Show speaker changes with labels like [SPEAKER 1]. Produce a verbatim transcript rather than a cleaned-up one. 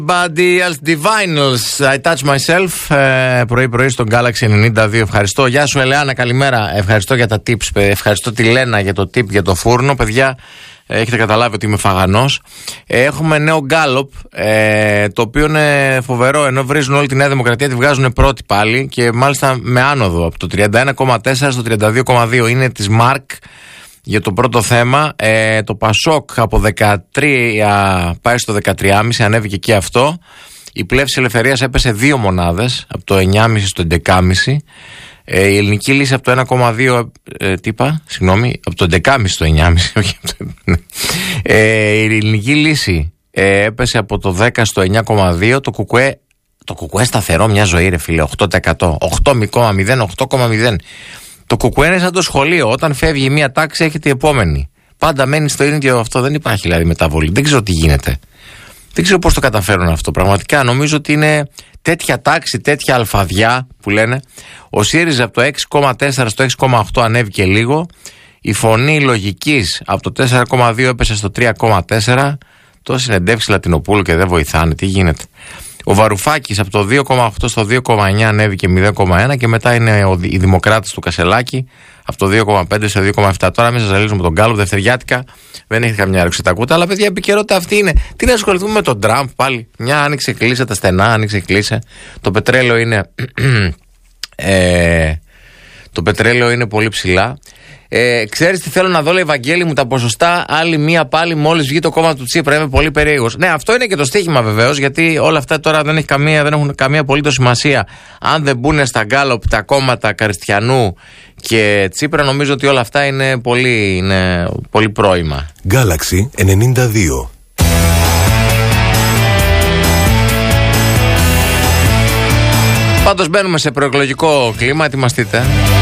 [SPEAKER 1] Body else divinals. I touch myself. Ε, πρωί-πρωί στον Galaxy ενενήντα δύο. Ευχαριστώ. Γεια σου, Ελεάνα. Καλημέρα. Ευχαριστώ για τα tips. Ευχαριστώ τη Λένα για το tip για το φούρνο. Παιδιά, έχετε καταλάβει ότι είμαι φαγανός. Έχουμε νέο Gallup, ε, το οποίο είναι φοβερό. Ενώ βρίζουν όλη τη Νέα Δημοκρατία, τη βγάζουν πρώτη πάλι και μάλιστα με άνοδο. Από το τριάντα ένα κόμμα τέσσερα στο τριάντα δύο κόμμα δύο. Είναι της Μαρκ για το πρώτο θέμα. Ε, το Πασόκ από δεκατρία πάει στο δεκατρία κόμμα πέντε, ανέβηκε και αυτό. Η Πλεύση Ελευθερίας έπεσε δύο μονάδες, από το εννιά κόμμα πέντε στο έντεκα κόμμα πέντε. Ε, η Ελληνική Λύση από το ένα κόμμα δύο, ε, τι είπα, συγγνώμη, από το έντεκα κόμμα πέντε στο εννιά κόμμα πέντε, όχι από το, ε, η Ελληνική Λύση ε, έπεσε από το δέκα στο εννιά κόμμα δύο. Το Κουκουέ, το Κουκουέ σταθερό μια ζωή, ρε φίλε, οκτώ τοις εκατό, οκτώ κόμμα μηδέν, οκτώ κόμμα μηδέν. Το Κουκουέ είναι σαν το σχολείο, όταν φεύγει μια τάξη έχετε η επόμενη. Πάντα μένει στο ίδιο αυτό, δεν υπάρχει δηλαδή μεταβολή. Δεν ξέρω τι γίνεται. Δεν ξέρω πώς το καταφέρουν αυτό. Πραγματικά νομίζω ότι είναι τέτοια τάξη, τέτοια αλφαδιά που λένε. Ο ΣΥΡΙΖΑ από το έξι κόμμα τέσσερα στο έξι κόμμα οκτώ ανέβηκε λίγο. Η Φωνή Λογικής από το τέσσερα κόμμα δύο έπεσε στο τρία κόμμα τέσσερα. Τόση συνεντεύξη Λατινοπούλου και δεν βοηθάνε. Τι γίνεται. Ο Βαρουφάκης από το δύο κόμμα οκτώ στο δύο κόμμα εννιά ανέβηκε μηδέν κόμμα ένα και μετά είναι οι Δημοκράτες του Κασελάκη από το δύο κόμμα πέντε στο δύο κόμμα επτά. Τώρα μην σας ζαλίζουμε τον Γκάλοπ δευτεριάτικα, δεν έχει καμιά έρωξη τα κούτα, αλλά παιδιά επικαιρότητα αυτή είναι. Τι να ασχοληθούμε με τον Τραμπ πάλι. Μια άνοιξε κλείσε τα στενά, άνοιξε κλείσε. Το πετρέλαιο είναι. ε, το πετρέλαιο είναι πολύ ψηλά. Ε, ξέρεις τι θέλω να δω, λέει Ευαγγέλη μου, τα ποσοστά. Άλλη μία πάλι μόλις βγει το κόμμα του Τσίπρα. Είμαι πολύ περίεργος. Ναι, αυτό είναι και το στοίχημα βεβαίως, γιατί όλα αυτά τώρα δεν, έχει καμία, δεν έχουν καμία απολύτως σημασία. Αν δεν μπουν στα γκάλοπ τα κόμματα Καριστιανού και Τσίπρα, νομίζω ότι όλα αυτά είναι πολύ, είναι πολύ πρόημα.
[SPEAKER 2] Galaxy ενενήντα δύο.
[SPEAKER 1] Πάντως μπαίνουμε σε προεκλογικό κλίμα, ετοιμαστείτε.